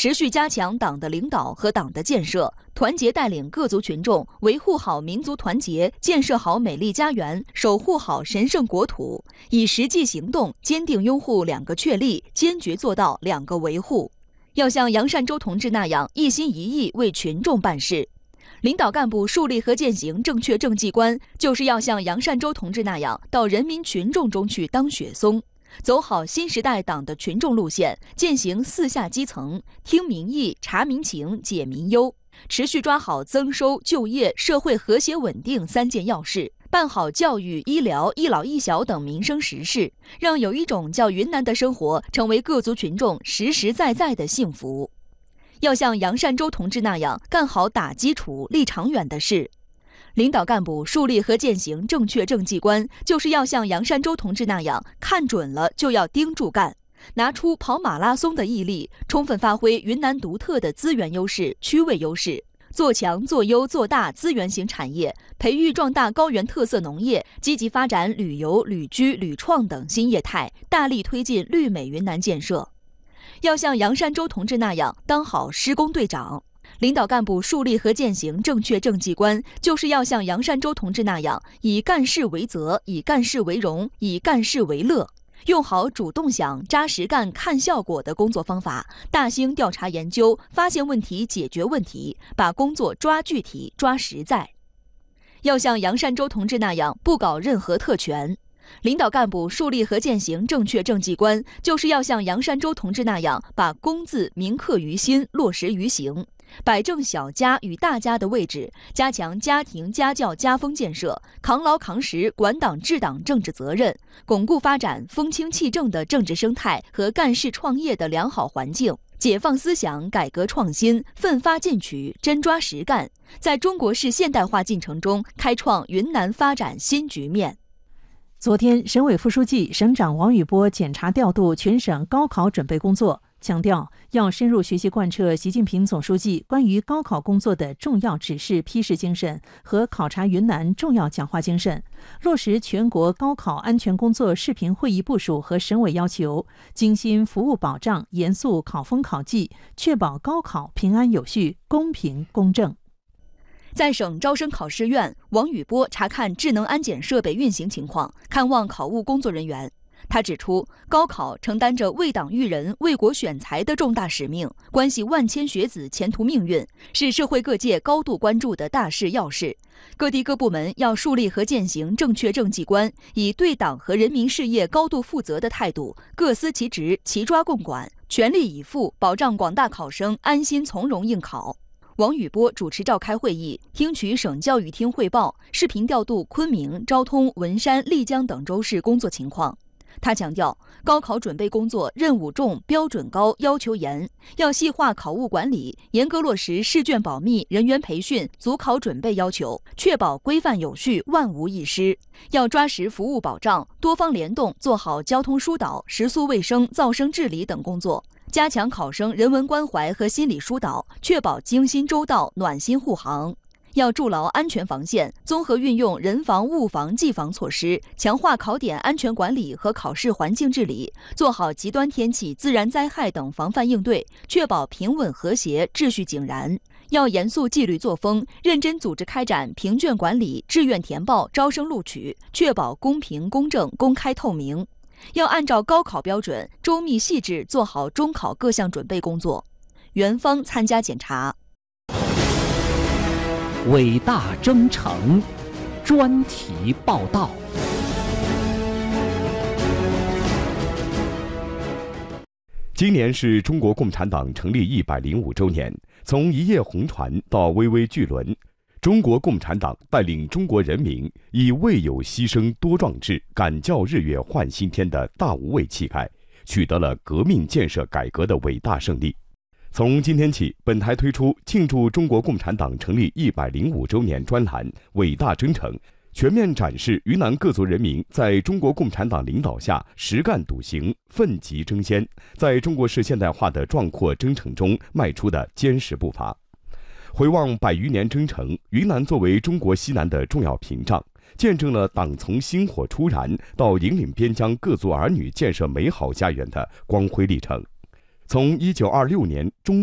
持续加强党的领导和党的建设，团结带领各族群众维护好民族团结，建设好美丽家园，守护好神圣国土，以实际行动坚定拥护2个确立，坚决做到2个维护。要像杨善洲同志那样一心一意为群众办事。领导干部树立和践行正确政绩观，就是要像杨善洲同志那样到人民群众中去当雪松，走好新时代党的群众路线，践行4下基层，听民意、察民情、解民忧，持续抓好增收、就业、社会和谐稳定3件要事，办好教育、医疗、一老一小等民生实事，让有一种叫云南的生活成为各族群众实实在在的幸福。要像杨善洲同志那样干好打基础、立长远的事。领导干部树立和践行正确政绩观，就是要像杨善洲同志那样看准了就要盯住干，拿出跑马拉松的毅力，充分发挥云南独特的资源优势、区位优势，做强、做优、做大资源型产业，培育壮大高原特色农业，积极发展旅游、旅居、旅创等新业态，大力推进绿美云南建设。要像杨善洲同志那样当好施工队长。领导干部树立和践行正确政绩观，就是要像杨善洲同志那样以干事为责，以干事为荣，以干事为乐，用好主动想、扎实干、看效果的工作方法，大兴调查研究，发现问题解决问题，把工作抓具体、抓实在。要像杨善洲同志那样不搞任何特权。领导干部树立和践行正确政绩观，就是要像杨善洲同志那样把公字铭刻于心，落实于行，摆正小家与大家的位置，加强家庭、家教、家风建设，扛牢扛实管党治党政治责任，巩固发展风清气正的政治生态和干事创业的良好环境，解放思想，改革创新，奋发进取，真抓实干，在中国式现代化进程中开创云南发展新局面。 昨天，省委副书记、省长王宇波检查调度全省高考准备工作，强调要深入学习贯彻习近平总书记关于高考工作的重要指示批示精神和考察云南重要讲话精神，落实全国高考安全工作视频会议部署和省委要求，精心服务保障，严肃考风考纪，确保高考平安有序、公平公正。 在省招生考试院，王宇波查看智能安检设备运行情况，看望考务工作人员。他指出，高考承担着为党育人、为国选才的重大使命，关系万千学子前途命运，是社会各界高度关注的大事要事。各地各部门要树立和践行正确政绩观，以对党和人民事业高度负责的态度，各司其职、齐抓共管，全力以赴保障广大考生安心从容应考。王宇波主持召开会议，听取省教育厅汇报，视频调度昆明、昭通、文山、丽江等州市工作情况。他强调，高考准备工作任务重、标准高、要求严，要细化考务管理，严格落实试卷保密、人员培训、组考准备要求，确保规范有序、万无一失。要抓实服务保障，多方联动，做好交通疏导、食宿卫生、噪声治理等工作。加强考生人文关怀和心理疏导，确保精心周到、暖心护航。要筑牢安全防线，综合运用人防、物防、技防措施，强化考点安全管理和考试环境治理，做好极端天气、自然灾害等防范应对，确保平稳和谐、秩序井然。要严肃纪律作风，认真组织开展评卷管理、志愿填报、招生录取，确保公平、公正、公开透明。要按照高考标准，周密细致做好中考各项准备工作。袁方参加检查。 伟大征程专题报道。 今年是中国共产党成立105周年，从一叶红船到巍巍巨轮，中国共产党带领中国人民以未有牺牲多壮志，敢教日月换新天的大无畏气概，取得了革命建设改革的伟大胜利。从今天起，本台推出庆祝中国共产党成立105周年专栏《伟大征程》，全面展示云南各族人民在中国共产党领导下实干笃行、奋楫争先，在中国式现代化的壮阔征程中迈出的坚实步伐。回望100余年征程，云南作为中国西南的重要屏障，见证了党从薪火初燃到引领边疆各族儿女建设美好家园的光辉历程。从1926年中